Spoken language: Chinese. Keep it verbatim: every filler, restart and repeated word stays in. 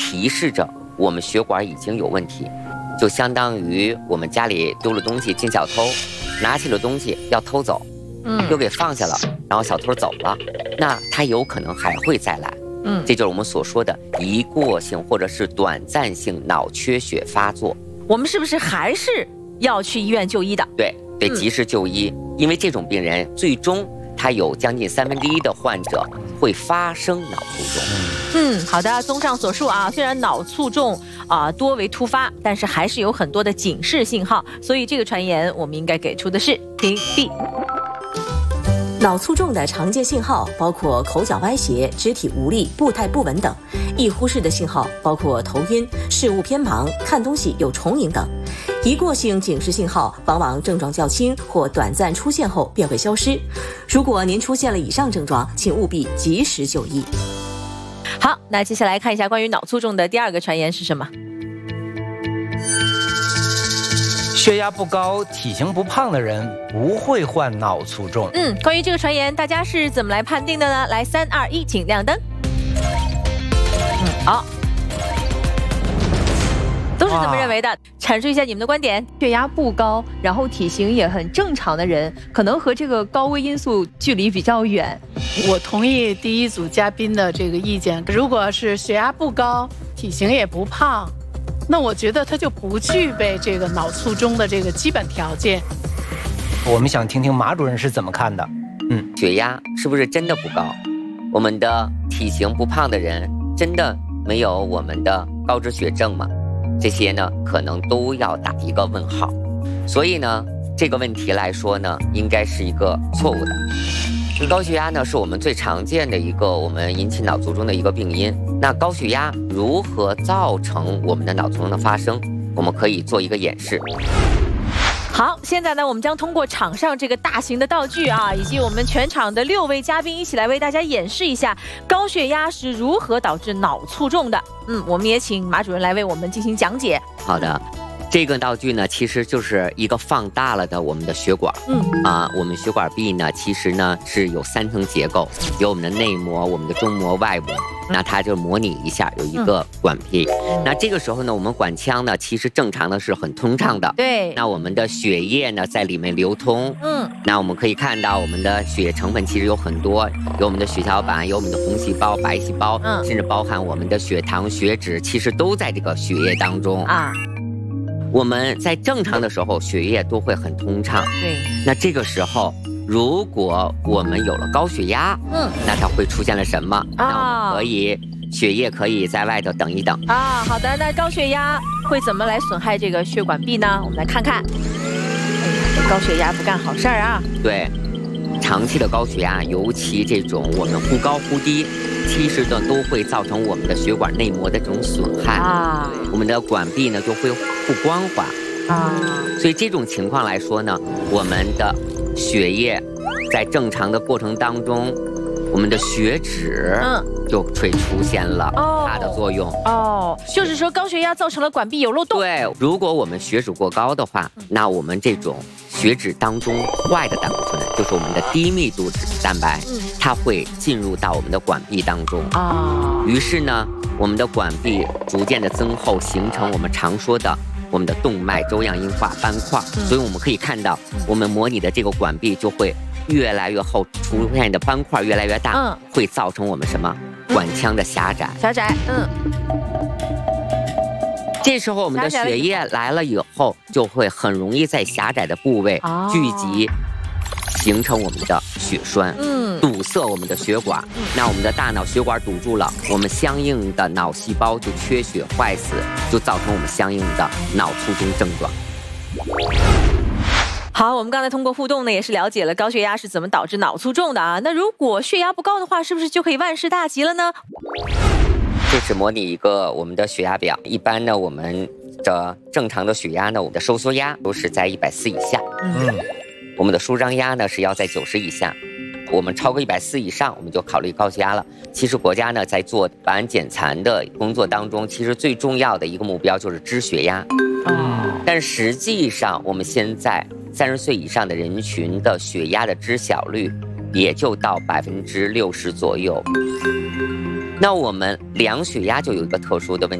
提示着我们血管已经有问题，就相当于我们家里丢了东西进小偷，拿起了东西要偷走，嗯，又给放下了，然后小偷走了，那他有可能还会再来。嗯，这就是我们所说的一过性或者是短暂性脑缺血发作。 我们是不是还是要去医院就医的？ 对，得及时就医，嗯、因为这种病人最终他有将近三分之一的患者会发生脑卒中。 嗯，好的。综上所述啊，虽然脑卒中啊、呃、多为突发，但是还是有很多的警示信号，所以这个传言我们应该给出的是屏蔽。 脑卒中的常见信号包括口角歪斜、肢体无力、步态不稳等；易忽视的信号包括头晕、视物偏盲、看东西有重影等。一过性警示信号往往症状较轻或短暂出现后便会消失。如果您出现了以上症状，请务必及时就医。 好，那接下来看一下关于脑卒中的第二个传言是什么？ 血压不高、体型不胖的人不会患脑卒中。 嗯，关于这个传言，大家是怎么来判定的呢？来，三二一，请亮灯。嗯，好，都是这么认为的。阐述一下你们的观点。 血压不高，然后体型也很正常的人，可能和这个高危因素距离比较远。 我同意第一组嘉宾的这个意见。如果是血压不高，体型也不胖，那我觉得他就不具备这个脑卒中的这个基本条件。 我们想听听马主任是怎么看的。 嗯，血压是不是真的不高？我们的体型不胖的人真的没有我们的高脂血症吗？这些呢，可能都要打一个问号。所以呢，这个问题来说呢，应该是一个错误的。高血压呢，是我们最常见的一个我们引起脑卒中的一个病因。那高血压如何造成我们的脑卒中的发生？我们可以做一个演示。 好，现在呢，我们将通过场上这个大型的道具啊，以及我们全场的六位嘉宾一起来为大家演示一下高血压是如何导致脑卒中的。嗯，我们也请马主任来为我们进行讲解。 好的。这个道具呢，其实就是一个放大了的我们的血管。嗯啊，我们血管壁呢，其实呢是有三层结构，有我们的内膜、我们的中膜、外膜。那它就模拟一下，有一个管壁。嗯、那这个时候呢，我们管腔呢，其实正常的是很通畅的。 对。 那我们的血液呢，在里面流通。嗯。那我们可以看到，我们的血液成分其实有很多，有我们的血小板，有我们的红细胞、白细胞，嗯，甚至包含我们的血糖、血脂，其实都在这个血液当中啊。我们在正常的时候，血液都会很通畅。 对。 那这个时候，如果我们有了高血压，嗯，那它会出现了什么？啊、那我们可以血液可以在外头等一等。 啊，好的。那高血压会怎么来损害这个血管壁呢？我们来看看。哎呀，这高血压不干好事儿啊。 对。长期的高血压，尤其这种我们忽高忽低，其实呢都会造成我们的血管内膜的这种损害啊，我们的管壁呢就会不光滑啊，所以这种情况来说呢，我们的血液在正常的过程当中，我们的血脂嗯就会出现了它的作用哦，就是说高血压造成了管壁有漏洞。 对，如果我们血脂过高的话，那我们这种血脂当中坏的胆固醇，就是我们的低密度脂蛋白，嗯、它会进入到我们的管壁当中啊。于是呢，我们的管壁逐渐的增厚，形成我们常说的我们的动脉粥样硬化斑块。嗯、所以我们可以看到，我们模拟的这个管壁就会越来越厚，出现的斑块越来越大，嗯、会造成我们什么管腔的狭窄。 狭窄，嗯。 这时候我们的血液来了以后，就会很容易在狭窄的部位聚集，形成我们的血栓，嗯，堵塞我们的血管。嗯、那我们的大脑血管堵住了，我们相应的脑细胞就缺血坏死，就造成我们相应的脑卒中症状。 好，我们刚才通过互动呢，也是了解了高血压是怎么导致脑卒中的啊。那如果血压不高的话，是不是就可以万事大吉了呢？ 这是模拟一个我们的血压表。一般呢，我们的正常的血压呢，我们的收缩压都是在一百四以下，嗯，我们的舒张压呢是要在九十以下。我们超过一百四以上，我们就考虑高血压了。其实国家呢在做靶检残的工作当中，其实最重要的一个目标就是支血压。哦，但实际上我们现在三十岁以上的人群的血压的知晓率也就到百分之六十左右。那我们量血压就有一个特殊的问